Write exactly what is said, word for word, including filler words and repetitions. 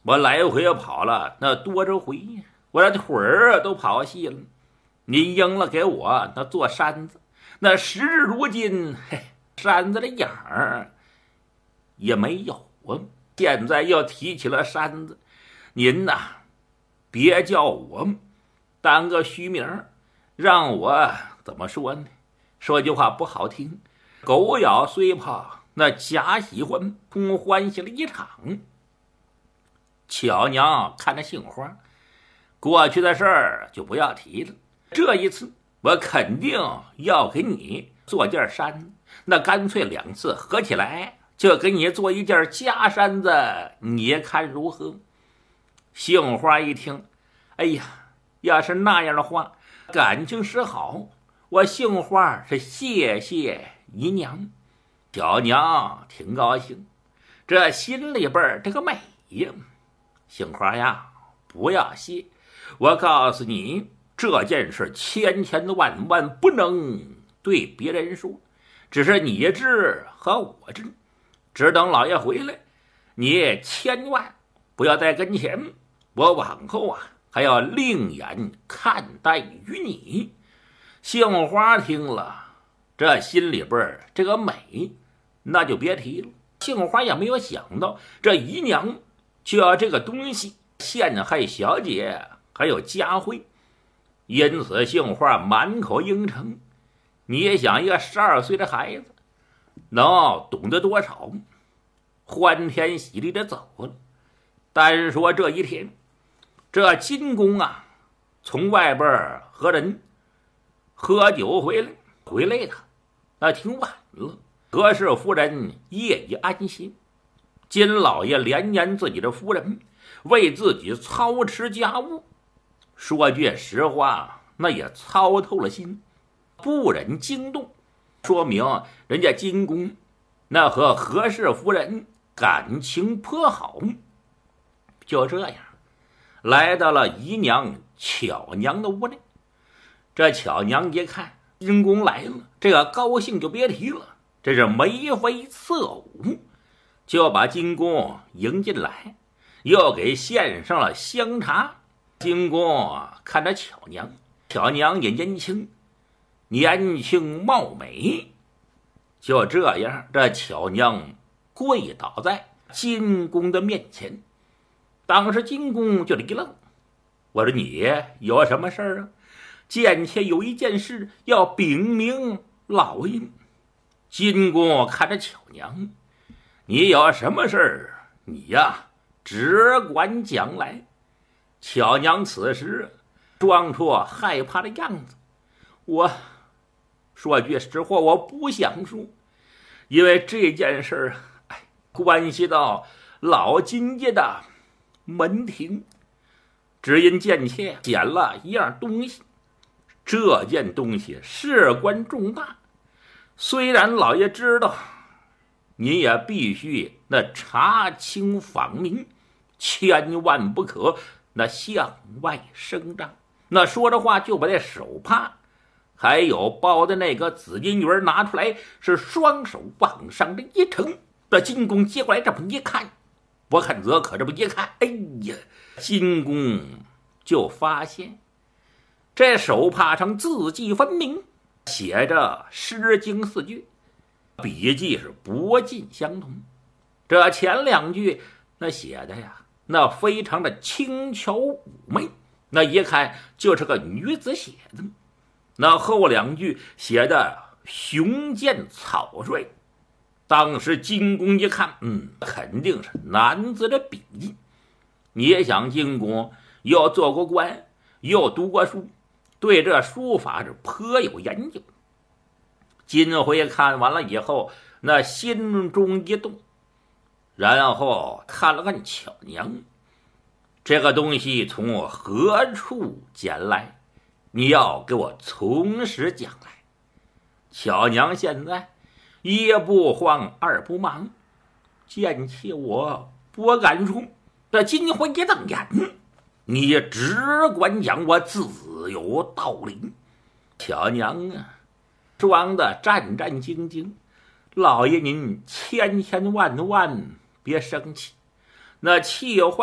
我来回跑了那多少回呀，我的腿儿都跑细了。您应了给我那做山子，那时至如今，嘿，山子的影儿也没有啊。现在又提起了山子，您呐，别叫我当个虚名，让我怎么说呢？说句话不好听，狗咬虽跑，那假喜欢空欢喜了一场。巧娘看着杏花，过去的事儿就不要提了。这一次我肯定要给你做件衫子，那干脆两次合起来就给你做一件假衫子，你看如何？杏花一听，哎呀，要是那样的话，感情是好，我杏花是谢谢姨娘。小娘挺高兴，这心里边这个美呀。杏花呀，不要谢，我告诉你，这件事千千万万不能对别人说，只是你知和我知，只等老爷回来，你千万不要在跟前，我往后啊还要另眼看待于你。杏花听了，这心里边这个美那就别提了。杏花也没有想到这姨娘就要这个东西陷害小姐还有佳慧，因此杏花满口应承。你也想一个十二岁的孩子能懂得多少？欢天喜地的走了。单说这一天，这金公啊从外边和人喝酒回来，回来的那挺晚了。何氏夫人夜已安心，金老爷连年自己的夫人为自己操持家务，说句实话，那也操透了心，不忍惊动，说明人家金公那和何氏夫人感情颇好。就这样来到了姨娘巧娘的屋内。这巧娘一看金公来了，这个高兴就别提了，这是眉飞色舞，就把金公迎进来，又给献上了香茶。金公看着巧娘，巧娘也年轻，年轻貌美。就这样，这巧娘跪倒在金公的面前。当时金公就一愣，我说你有什么事儿啊？贱妾有一件事要禀明老爷。金公看着巧娘，你有什么事儿？你呀，只管讲来。巧娘此时装出害怕的样子，我说句实话，我不想说，因为这件事儿，哎，关系到老金家的门庭。只因贱妾捡了一样东西，这件东西事关重大，虽然老爷知道，您也必须那查清访明，千万不可那向外声张。那说着话就把这手帕还有包的那个紫金鱼拿出来，是双手往上的一撑。这金公接过来这么一看，我看则可这么一看，哎呀，金公就发现这手帕上字迹分明，写着诗经四句，笔迹是不尽相同。这前两句那写的呀，那非常的轻巧妩媚，那一看就是个女子写的。那后两句写的雄健草率，当时金公一看，嗯，肯定是男子的笔迹。你也想，金公又做过官，又读过书，对这书法是颇有研究。金辉看完了以后，那心中一动，然后看了看巧娘，这个东西从何处捡来？你要给我从实讲来。巧娘现在一不慌二不忙，贱妾我不敢说。这金辉一瞪眼，你只管讲，我自有道理。巧娘啊，装的战战兢兢，老爷您千千万万别生气，那气坏